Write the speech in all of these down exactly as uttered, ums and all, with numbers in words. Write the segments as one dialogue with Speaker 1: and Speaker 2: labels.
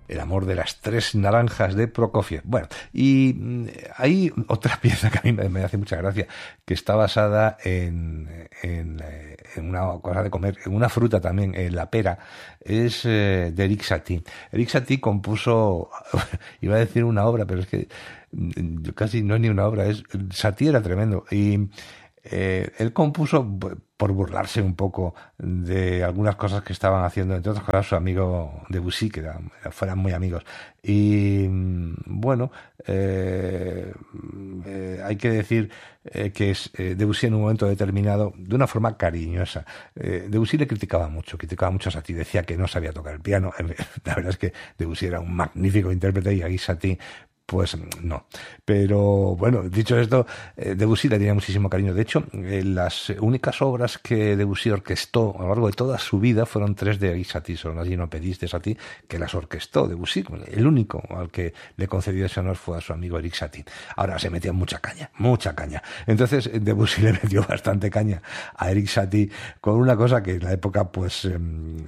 Speaker 1: El amor de las tres naranjas de Prokofiev. Bueno, y hay otra pieza que a mí me hace mucha gracia, que está basada en, en, en una cosa de comer, en una fruta también, en la pera. Es eh, de Erik Satie. Erik Satie compuso, iba a decir una obra, pero es que casi no es ni una obra, es Satie era tremendo. Y eh, él compuso por burlarse un poco de algunas cosas que estaban haciendo, entre otras cosas su amigo Debussy, que eran, fueran muy amigos. Y bueno, eh, eh, hay que decir eh, que es, eh, Debussy en un momento determinado, de una forma cariñosa, eh, Debussy le criticaba mucho, criticaba mucho a Satie, decía que no sabía tocar el piano. La verdad es que Debussy era un magnífico intérprete y aquí Satie pues no. Pero bueno, dicho esto, eh, Debussy le tenía muchísimo cariño. De hecho, eh, las únicas obras que Debussy orquestó a lo largo de toda su vida fueron tres de Erik Satie, son las Ginopédies de Satie, que las orquestó Debussy. El único al que le concedió ese honor fue a su amigo Erik Satie. Ahora se metía mucha caña, mucha caña. Entonces Debussy le metió bastante caña a Erik Satie con una cosa que en la época pues eh,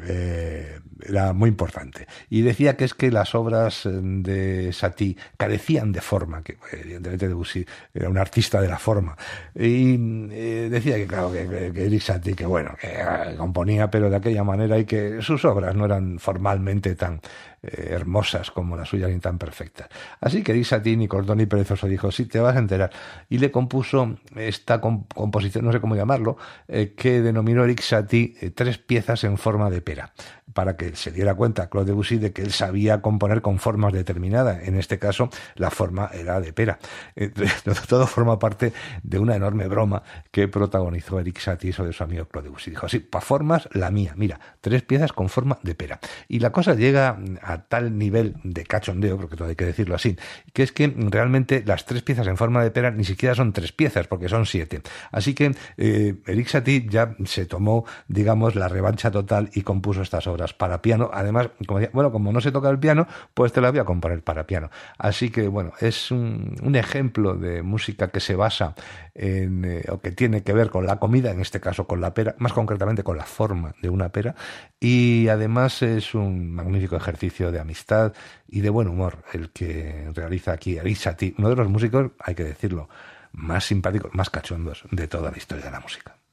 Speaker 1: eh, era muy importante. Y decía que es que las obras de Satie carecían de forma, que evidentemente Debussy era un artista de la forma, y eh, decía que claro, que, que, que Erik Satie, que bueno, que eh, componía pero de aquella manera y que sus obras no eran formalmente tan eh, hermosas como las suyas ni tan perfectas. Así que Erik Satie, ni corto ni perezoso, dijo, sí, te vas a enterar, y le compuso esta comp composición, no sé cómo llamarlo, eh, que denominó Erik Satie eh, tres piezas en forma de pera, para que se diera cuenta Claude Debussy de que él sabía componer con formas determinadas. En este caso, la forma era de pera. Todo forma parte de una enorme broma que protagonizó Erik Satie sobre su amigo Claude Debussy. Dijo, sí, para formas, la mía. Mira, tres piezas con forma de pera. Y la cosa llega a tal nivel de cachondeo, porque todo hay que decirlo así, que es que realmente las tres piezas en forma de pera ni siquiera son tres piezas, porque son siete. Así que eh, Erik Satie ya se tomó, digamos, la revancha total y compuso estas obras para piano. Además, como decía, bueno, como no se toca el piano, pues te la voy a componer para piano. Así que, bueno, es un, un ejemplo de música que se basa en, eh, o que tiene que ver con la comida, en este caso con la pera, más concretamente con la forma de una pera, y además es un magnífico ejercicio de amistad y de buen humor el que realiza aquí Erik Satie, uno de los músicos, hay que decirlo, más simpáticos, más cachondos de toda la historia de la música.